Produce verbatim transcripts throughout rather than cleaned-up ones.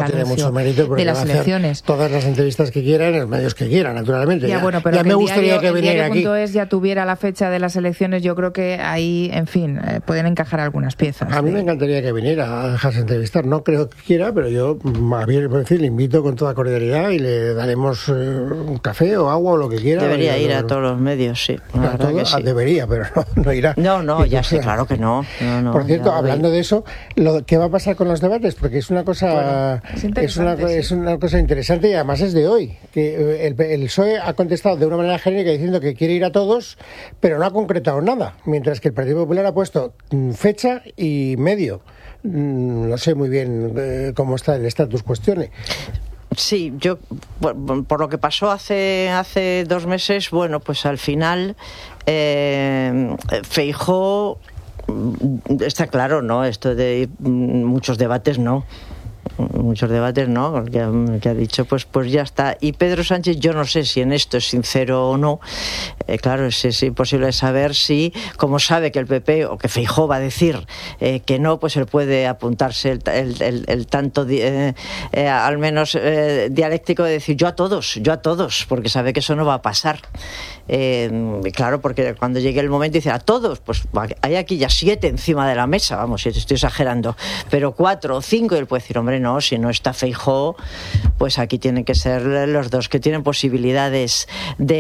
anuncio de las elecciones. Todas las entrevistas que quiera en los medios que quiera, naturalmente. Ya, ya bueno, pero ya que me el gustaría diario, que el viniera aquí. diario.es ya tuviera la fecha de las elecciones, yo creo que ahí, en fin, eh, pueden encajar algunas piezas. A mí de... me encantaría que viniera a dejarse entrevistar. No creo que quiera, pero yo, a ver, por decir, le invito con toda cordialidad y le daremos eh, un café o agua o lo que quiera. Debería y, ir no, a todos los medios, sí. La a todo, que sí. Debería, pero no, no irá. No, no, ya sé, claro que no. no, no por cierto, ya, hablando de eso, lo, ¿qué va a pasar con los debates? Porque es una cosa, bueno, es, es, una, sí. es una cosa interesante y además es de hoy. Que el, el P S O E ha contestado de una manera genérica diciendo que quiere ir a todos, pero no ha concretado nada. Mientras que el Partido Popular ha puesto fecha y medio. No sé muy bien eh, cómo está el status cuestione. Sí, yo por, por lo que pasó hace hace dos meses, bueno, pues al final eh, Feijóo está claro, ¿no? Esto de muchos debates, no. Muchos debates, ¿no? El que, el que ha dicho, pues pues ya está. Y Pedro Sánchez, yo no sé si en esto es sincero o no. Eh, claro, es, es imposible saber si, como sabe que el P P o que Feijóo va a decir eh, que no, pues él puede apuntarse el, el, el, el tanto, eh, eh, al menos eh, dialéctico de decir yo a todos, yo a todos, porque sabe que eso no va a pasar. Eh, claro, porque cuando llegue el momento dice a todos, pues hay aquí ya siete encima de la mesa, vamos, si estoy exagerando, pero cuatro o cinco, y él puede decir, hombre, no, si no está Feijóo, pues aquí tienen que ser los dos que tienen posibilidades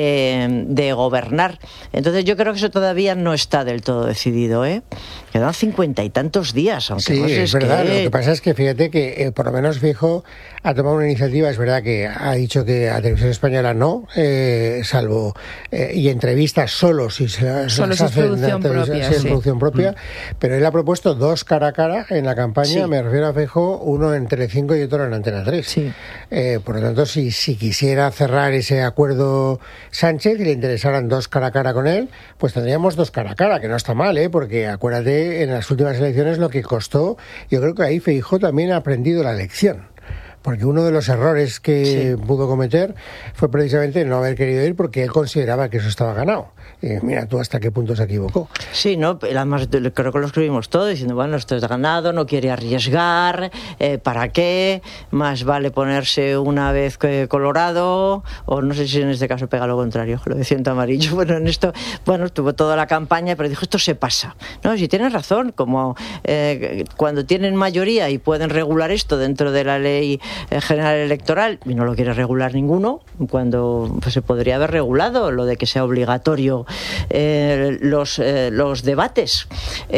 de, de gobernar. Entonces yo creo que eso todavía no está del todo decidido, ¿eh? Quedan cincuenta y tantos días, aunque sí, no sé, es verdad. que... Lo que pasa es que fíjate que eh, por lo menos Feijóo ha tomado una iniciativa. Es verdad que ha dicho que a Televisión Española no, eh, salvo eh, y entrevistas solo si se, solo se si hacen producción propia, si es sí. producción propia, mm. pero él ha propuesto dos cara a cara en la campaña. Sí. Me refiero a Feijóo, uno en Telecinco y otro en Antena tres. Sí. Eh, por lo tanto, si, si quisiera cerrar ese acuerdo Sánchez y le interesaran dos cara a cara con él, pues tendríamos dos cara a cara, que no está mal, ¿eh? Porque acuérdate, en las últimas elecciones lo que costó, yo creo que ahí Feijóo también ha aprendido la lección. Porque uno de los errores que sí. pudo cometer fue precisamente no haber querido ir porque él consideraba que eso estaba ganado. Eh, mira tú hasta qué punto se equivocó. Sí, no, además creo que lo escribimos todo diciendo, bueno, esto es ganado, no quiere arriesgar, eh, ¿para qué? Más vale ponerse una vez que colorado, o no sé si en este caso pega lo contrario, lo de ciento amarillo. Bueno, en esto, bueno, tuvo toda la campaña, pero dijo, esto se pasa. No, si tienes razón, como eh, cuando tienen mayoría y pueden regular esto dentro de la ley general electoral, y no lo quiere regular ninguno, cuando pues, se podría haber regulado lo de que sea obligatorio eh, los, eh, los debates,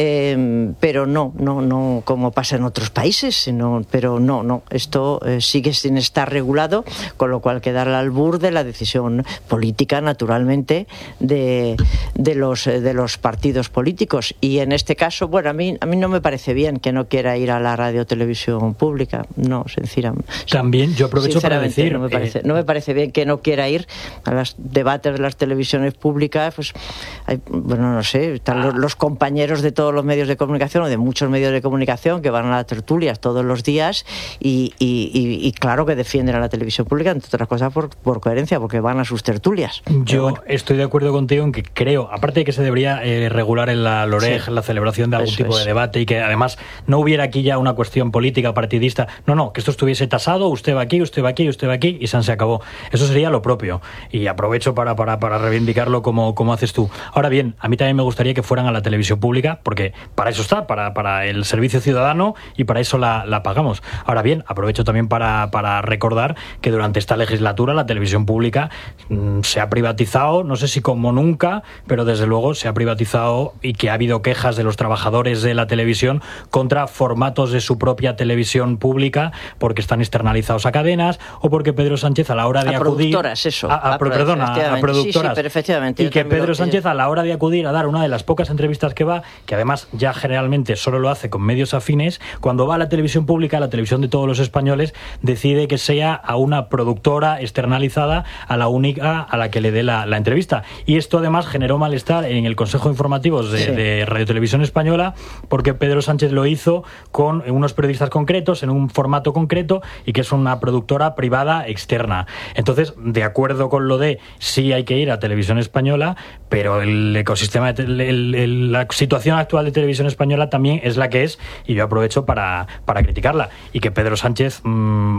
eh, pero no, no, no como pasa en otros países, sino, pero no, no, esto eh, sigue sin estar regulado, con lo cual queda al albur de la decisión política, naturalmente, de, de los de los partidos políticos. Y en este caso, bueno, a mí a mí no me parece bien que no quiera ir a la radio televisión pública, no, sinceramente. También yo aprovecho para decir, no me parece, eh, no me parece bien que no quiera ir a los debates de las televisiones públicas. Pues hay, bueno, no sé, están los, los compañeros de todos los medios de comunicación o de muchos medios de comunicación que van a las tertulias todos los días y, y, y, y claro que defienden a la televisión pública, entre otras cosas por, por coherencia, porque van a sus tertulias. Yo bueno. estoy de acuerdo contigo en que creo, aparte de que se debería eh, regular en la LOREG sí. la celebración de algún Eso tipo es. de debate y que además no hubiera aquí ya una cuestión política partidista, no, no, que esto estuviese tasado, usted va aquí, usted va aquí, usted va aquí y se acabó. Eso sería lo propio y aprovecho para, para, para reivindicarlo como, como haces tú. Ahora bien, a mí también me gustaría que fueran a la televisión pública porque para eso está, para, para el servicio ciudadano y para eso la, la pagamos. Ahora bien, aprovecho también para, para recordar que durante esta legislatura la televisión pública mmm, se ha privatizado, no sé si como nunca, pero desde luego se ha privatizado y que ha habido quejas de los trabajadores de la televisión contra formatos de su propia televisión pública porque están externalizados a cadenas o porque Pedro Sánchez a la hora de a acudir productoras, eso, a, a, a, perdón, a, a productoras sí, sí, efectivamente, y que Pedro Sánchez a la hora de acudir a dar una de las pocas entrevistas que va, que además ya generalmente solo lo hace con medios afines, cuando va a la televisión pública, la televisión de todos los españoles, decide que sea a una productora externalizada a la única a la que le dé la, la entrevista. Y esto además generó malestar en el Consejo de Informativos de, sí. de Radio Televisión Española porque Pedro Sánchez lo hizo con unos periodistas concretos, en un formato concreto y que es una productora privada externa. Entonces, de acuerdo con lo de sí hay que ir a Televisión Española, pero el ecosistema, el, el, el, la situación actual de Televisión Española también es la que es y yo aprovecho para, para criticarla y que Pedro Sánchez mmm,